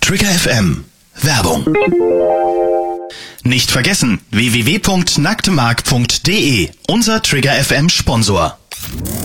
Trigger FM. Werbung. Nicht vergessen, www.nacktemark.de, unser Trigger FM Sponsor.